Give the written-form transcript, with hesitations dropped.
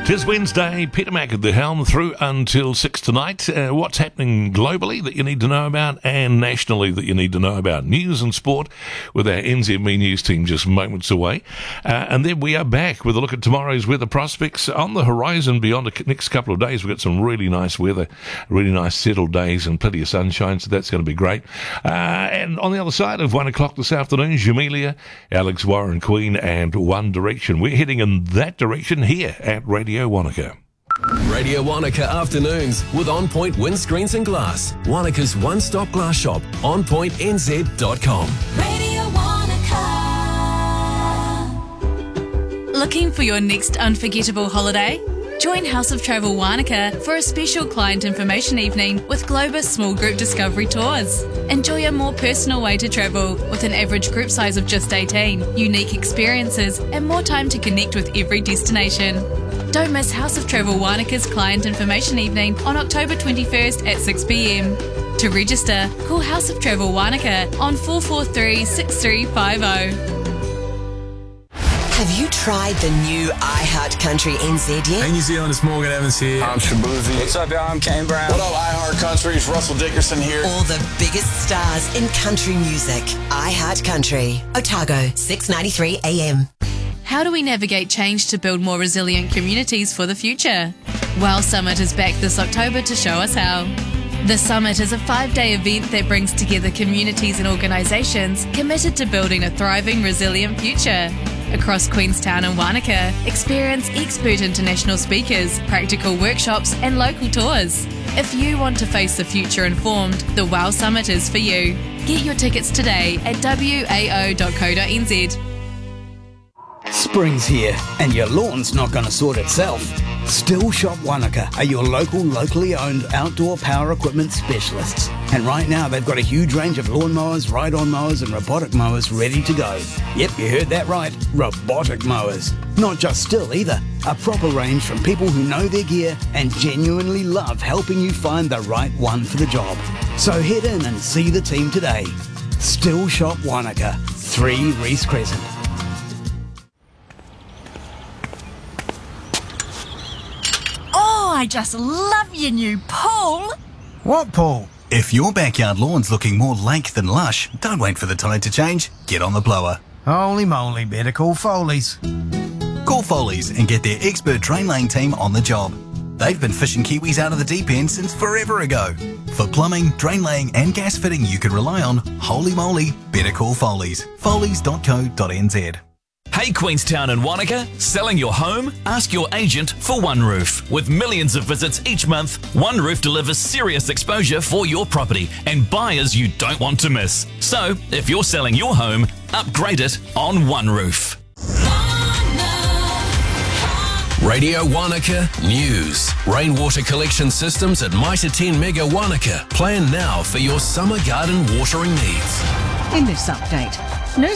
'Tis Wednesday, Peter Mac at the helm through until 6 tonight. What's happening globally that you need to know about and nationally that you need to know about. News and sport with our NZME News team just moments away. And then we are back with a look at tomorrow's weather prospects. On the horizon beyond the next couple of days, we've got some really nice weather, really nice settled days and plenty of sunshine, so that's going to be great. And on the other side of 1 o'clock this afternoon, Jamelia, Alex Warren Queen and One Direction. We're heading in that direction here at Radio Wanaka. Radio Wanaka Afternoons with On Point Windscreens and Glass. Wanaka's one-stop glass shop. OnPointNZ.com. Radio Wanaka. Looking for your next unforgettable holiday? Join House of Travel Wanaka for a special client information evening with Globus Small Group Discovery Tours. Enjoy a more personal way to travel with an average group size of just 18, unique experiences and more time to connect with every destination. Don't miss House of Travel Wanaka's client information evening on October 21st at 6 p.m. To register, call House of Travel Wanaka on 443 6350. Have you tried the new iHeart Country NZ yet? Hey New Zealand, it's Morgan Evans here. I'm Shabuzi. What's up, y'all? I'm Kane Brown. What up, iHeart Country? It's Russell Dickerson here. All the biggest stars in country music. iHeart Country. Otago, 6:93 a.m. How do we navigate change to build more resilient communities for the future? WOW Summit is back this October to show us how. The Summit is a 5-day event that brings together communities and organisations committed to building a thriving, resilient future. Across Queenstown and Wanaka, experience expert international speakers, practical workshops and local tours. If you want to face the future informed, the WOW Summit is for you. Get your tickets today at wao.co.nz. Spring's here, and your lawn's not going to sort itself. Still Shop Wanaka are your locally owned outdoor power equipment specialists. And right now they've got a huge range of lawnmowers, ride-on mowers and robotic mowers ready to go. Yep, you heard that right, robotic mowers. Not just still either, a proper range from people who know their gear and genuinely love helping you find the right one for the job. So head in and see the team today. Still Shop Wanaka, 3 Reese Crescent. I just love your new pool. What pool? If your backyard lawn's looking more lake than lush, don't wait for the tide to change. Get on the blower. Holy moly, better call Foley's. Call Foley's and get their expert drain laying team on the job. They've been fishing Kiwis out of the deep end since forever ago. For plumbing, drain laying and gas fitting you can rely on, holy moly, better call Foley's. Foleys.co.nz. Hey Queenstown and Wanaka, selling your home? Ask your agent for One Roof. With millions of visits each month, One Roof delivers serious exposure for your property and buyers you don't want to miss. So, if you're selling your home, upgrade it on One Roof. Radio Wanaka News. Rainwater collection systems at Mitre 10 Mega Wanaka. Plan now for your summer garden watering needs. In this update,